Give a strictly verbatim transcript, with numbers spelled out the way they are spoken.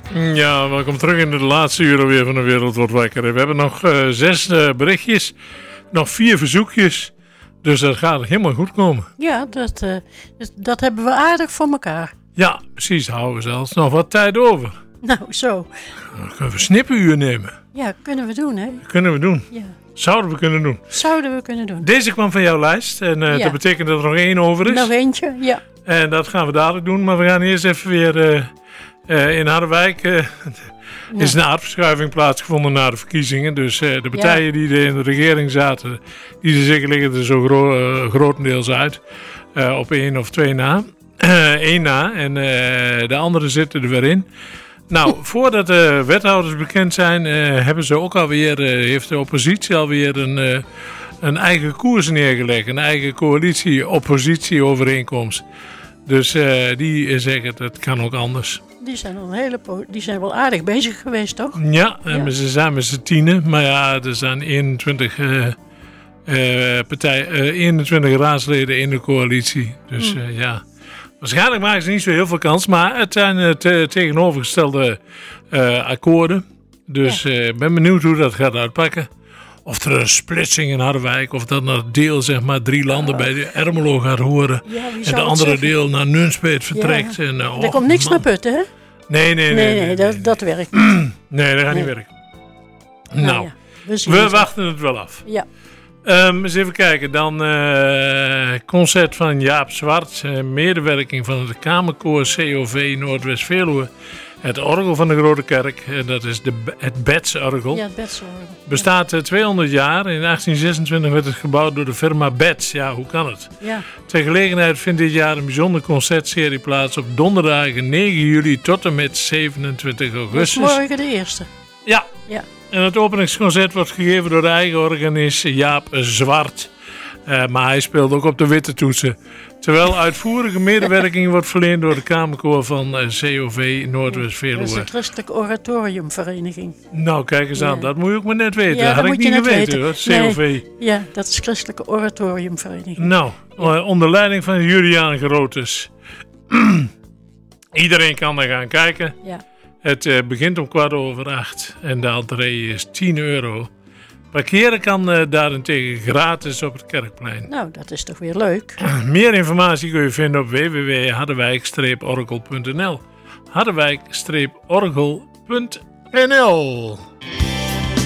Ja, welkom terug in de laatste uur weer van de Wereld Wordt Wakker. We hebben nog uh, zes uh, berichtjes, nog vier verzoekjes, dus dat gaat helemaal goed komen. Ja, dat, uh, dat, dat hebben we aardig voor elkaar. Ja, precies, houden we zelfs nog wat tijd over. Nou, zo. Dan kunnen we snippenuur nemen. Ja, kunnen we doen, hè? Kunnen we doen. Ja. Zouden we kunnen doen. Zouden we kunnen doen. Deze kwam van jouw lijst en uh, ja. dat betekent dat er nog één over is. Nog eentje, ja. En dat gaan we dadelijk doen, maar we gaan eerst even weer uh, uh, in Harderwijk. Uh, Er is een aardverschuiving plaatsgevonden na de verkiezingen. Dus uh, de partijen ja. die er in de regering zaten, die er zeker liggen er zo gro- uh, grotendeels uit. Uh, op één of twee na. Eén uh, na en uh, de anderen zitten er weer in. Nou, voordat de wethouders bekend zijn, uh, hebben ze ook alweer, uh, heeft de oppositie alweer een, uh, een eigen koers neergelegd. Een eigen coalitie-oppositie-overeenkomst. Dus uh, die zeggen dat kan ook anders. Die zijn, al een hele po- die zijn wel aardig bezig geweest, toch? Ja, en ja. ze zijn met z'n tienen. Maar ja, er zijn eenentwintig, uh, uh, partij, uh, eenentwintig raadsleden in de coalitie. Dus mm. uh, ja, waarschijnlijk maken ze niet zo heel veel kans. Maar het zijn uh, te- tegenovergestelde uh, akkoorden. Dus ik ja. uh, ben benieuwd hoe dat gaat uitpakken. Of er een splitsing in Harderwijk, of dat naar deel, zeg maar, drie landen bij de Ermelo gaat horen. Ja, en de andere zeggen? deel naar Nunspeet vertrekt. Ja. En, uh, er oh, komt niks man. naar Putten, hè? Nee, nee, nee. Nee, nee, nee, dat, nee. dat werkt niet. Nee, dat gaat nee. niet werken. Nou, nou ja, we, we wachten het wel af. Ja. Um, eens even kijken. Dan uh, concert van Jaap Zwart. Uh, medewerking van het Kamerkoor C O V Noordwest-Veluwe. Het orgel van de Grote Kerk, dat is de, het Betz-orgel. Ja, het Betz-orgel. Bestaat ja. tweehonderd jaar. In achttien zesentwintig werd het gebouwd door de firma Betz. Ja, hoe kan het? Ja. Ter gelegenheid vindt dit jaar een bijzondere concertserie plaats op donderdagen negen juli tot en met zevenentwintig augustus. Dat is morgen de eerste. Ja. ja. En het openingsconcert wordt gegeven door de eigen organist Jaap Zwart. Uh, maar hij speelt ook op de witte toetsen. Terwijl uitvoerige medewerking wordt verleend door de Kamerkoor van uh, C O V Noordwest-Veluwe. Dat is de Christelijke Oratoriumvereniging. Nou, kijk eens aan. Ja. Dat moet je ook maar net weten. Ja, dat had ik niet geweten weten. hoor, C O V. Nee. Ja, dat is Christelijke Oratoriumvereniging. Nou, ja. onder leiding van Juliaan Grotes. Iedereen kan daar gaan kijken. Ja. Het uh, begint om kwart over acht en de entree is tien euro. Parkeren kan uh, daarentegen gratis op het Kerkplein. Nou, dat is toch weer leuk. Meer informatie kun je vinden op w w w punt harderwijk streep orgel punt n l harderwijk streep orgel punt n l